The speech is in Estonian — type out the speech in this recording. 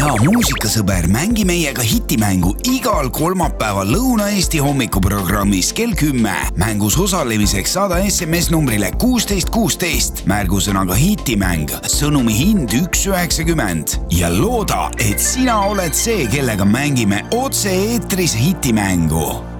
hea muusikasõber, mängi meiega hitimängu igal kolmapäeval Lõuna-Eesti hommikuprogrammis kell 10. Mängus osalemiseks saada SMS numbrile 1616 märgusõnaga hitimäng, sõnumi hind 1,90 ja looda, et sina oled see, kellega mängime otse eetris hitimängu.